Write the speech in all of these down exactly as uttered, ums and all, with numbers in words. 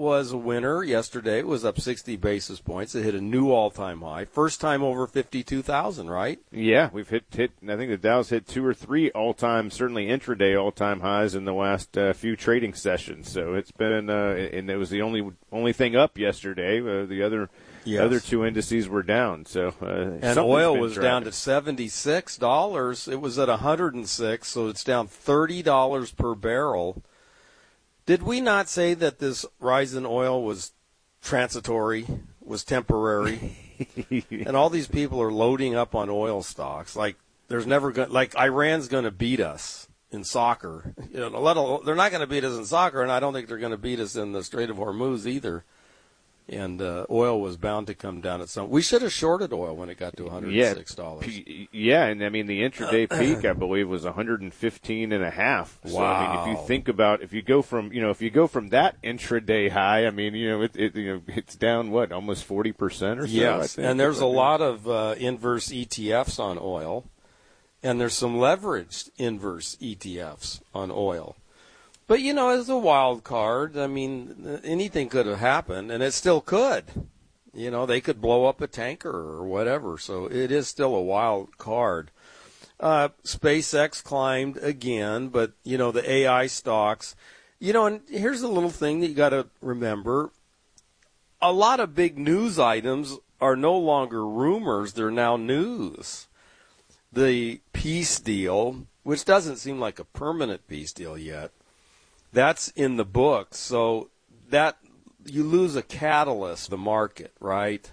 was a winner yesterday. It was up sixty basis points. It hit a new all-time high. First time over fifty-two thousand, right? Yeah, we've hit, hit, I think the Dow's hit two or three all-time, certainly intraday all-time highs in the last uh, few trading sessions. So it's been, uh, and it was the only only thing up yesterday. Uh, the other yes. other two indices were down. So uh, And oil was driving. down to seventy-six dollars. It was at one hundred six, so it's down thirty dollars per barrel. Did we not say that this rise in oil was transitory, was temporary? And all these people are loading up on oil stocks. Like there's never going, like Iran's going to beat us in soccer. You know, let alone, they're not going to beat us in soccer, and I don't think they're going to beat us in the Strait of Hormuz either. And uh, oil was bound to come down at some. We should have shorted oil when it got to one hundred six dollars. Yeah, yeah, and I mean the intraday peak, I believe, was one hundred fifteen and a half. So, wow. I mean, if you think about, if you go from, you know, if you go from that intraday high, I mean, you know, it, it you know, it's down what, almost forty percent or so. Yes, I think. And there's a lot of uh, inverse E T Fs on oil, and there's some leveraged inverse E T Fs on oil. But, you know, as a wild card, I mean, anything could have happened, and it still could. You know, they could blow up a tanker or whatever, so it is still a wild card. Uh, SpaceX climbed again, but, you know, the A I stocks. You know, and here's a little thing that you got to remember. A lot of big news items are no longer rumors, they're now news. The peace deal, which doesn't seem like a permanent peace deal yet, that's in the books, so that you lose a catalyst, the market, right?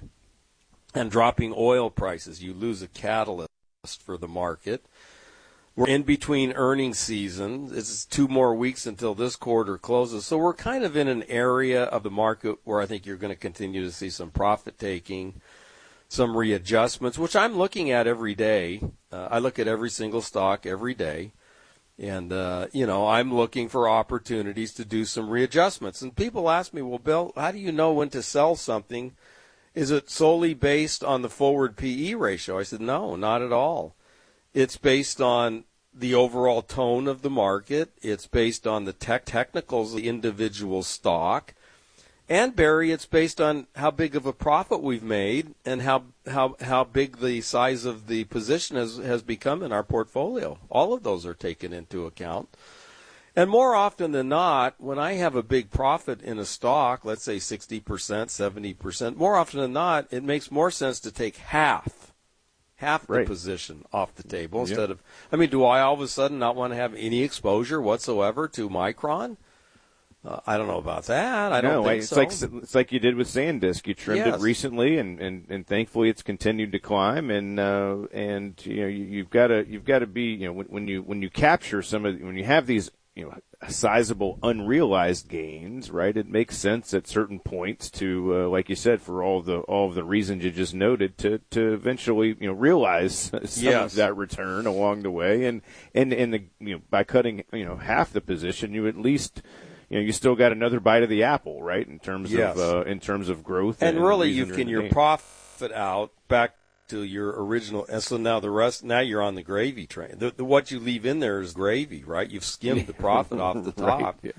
And dropping oil prices, you lose a catalyst for the market. We're in between earnings season. It's two more weeks until this quarter closes, so we're kind of in an area of the market where I think you're going to continue to see some profit taking, some readjustments, which I'm looking at every day. Uh, I look at every single stock every day. And, uh, you know, I'm looking for opportunities to do some readjustments. And people ask me, well, Bill, how do you know when to sell something? Is it solely based on the forward P E ratio? I said, no, not at all. It's based on the overall tone of the market. It's based on the tech technicals of the individual stock. And, Barry, it's based on how big of a profit we've made and how how how big the size of the position has, has become in our portfolio. All of those are taken into account. And more often than not, when I have a big profit in a stock, let's say sixty percent, seventy percent, more often than not, it makes more sense to take half, half right. the position off the table yep. instead of, I mean, do I all of a sudden not want to have any exposure whatsoever to Micron? Uh, I don't know about that. I don't no, think it's so. like it's like you did with SanDisk. You trimmed yes. it recently, and, and, and thankfully it's continued to climb. And uh, and you know you, you've got to you've got to be you know when, when you when you capture some of when you have these you know sizable unrealized gains, right? It makes sense at certain points to uh, like you said, for all the all of the reasons you just noted, to, to eventually you know realize some yes. of that return along the way. And and and the you know by cutting you know half the position, you at least you know, you still got another bite of the apple, right? In terms yes. of uh, in terms of growth, and, and really, you can your profit out back to your original. And so now the rest, now you're on the gravy train. The, the, what you leave in there is gravy, right? You've skimmed the profit off the top. Right, yeah.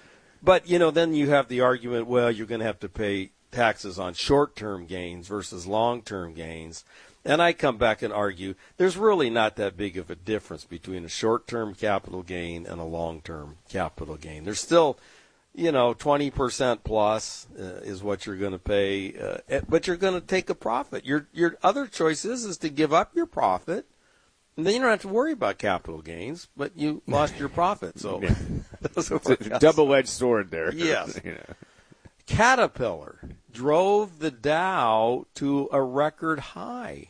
But you know, then you have the argument. Well, you're going to have to pay taxes on short-term gains versus long-term gains. And I come back and argue there's really not that big of a difference between a short-term capital gain and a long-term capital gain. There's still, you know, twenty percent plus uh, is what you're going to pay, uh, but you're going to take a profit. Your your other choice is, is to give up your profit, and then you don't have to worry about capital gains, but you lost your profit. So yeah. It's a double-edged sword there. Yes. You know. Caterpillar drove the Dow to a record high.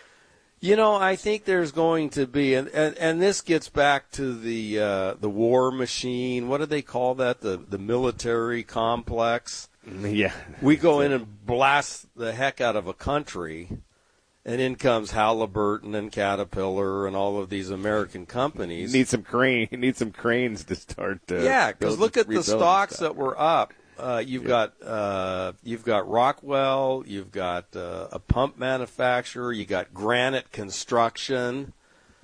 You know, I think there's going to be, and, and, and this gets back to the uh, the war machine. What do they call that? The the military complex. Yeah. We go in and blast the heck out of a country, and in comes Halliburton and Caterpillar and all of these American companies. You need some crane. You need some cranes to start. Uh, yeah, because look at the stocks stuff. that were up. Uh, you've yeah. got uh, you've got Rockwell, you've got uh, a pump manufacturer, you got Granite Construction.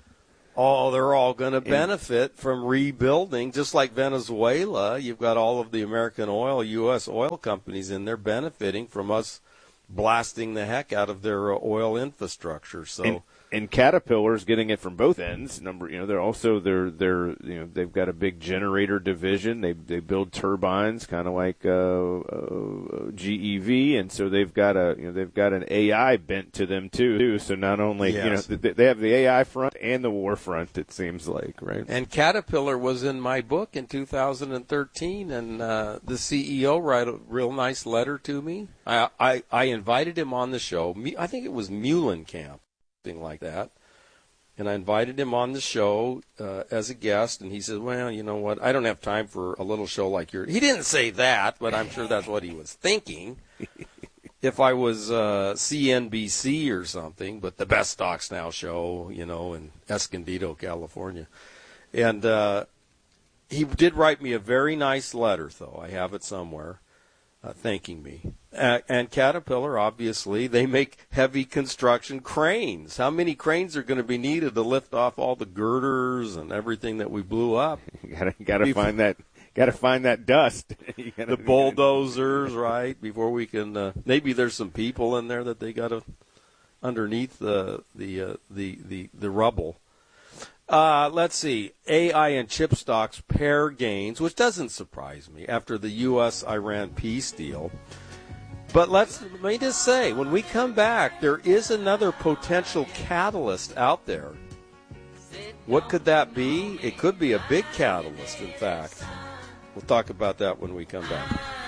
Oh, they're all going to benefit from rebuilding, just like Venezuela. You've got all of the American oil, U S oil companies in there benefiting from us blasting the heck out of their uh, oil infrastructure. So. And, and Caterpillar's getting it from both ends. Number, you know, they're also they're they're you know they've got a big generator division. They they build turbines, kind of like uh, uh, G E V, and so they've got a you know they've got an A I bent to them too. So not only yes. you know they have the A I front and the war front. It seems like, right? And Caterpillar was in my book in two thousand thirteen, and uh, the C E O wrote a real nice letter to me. I I, I invited him on the show. I think it was Muhlenkamp. Thing like that, and I invited him on the show uh, as a guest, and he said, well, you know what, I don't have time for a little show like yours. He didn't say that, but I'm sure that's what he was thinking. If I was uh, C N B C or something, but the Best Stocks Now show, you know, in Escondido, California. And uh, he did write me a very nice letter, though. I have it somewhere. Uh, thanking me. Uh, and Caterpillar, obviously, they make heavy construction cranes. How many cranes are going to be needed to lift off all the girders and everything that we blew up? You gotta gotta Before, find that gotta find that dust. The bulldozers, right? Before we can, uh, maybe there's some people in there that they got to underneath the the uh, the the the rubble. Uh, let's see, A I and chip stocks pair gains, which doesn't surprise me after the U S Iran peace deal. But let's, let me just say, when we come back, there is another potential catalyst out there. What could that be? It could be a big catalyst, in fact. We'll talk about that when we come back.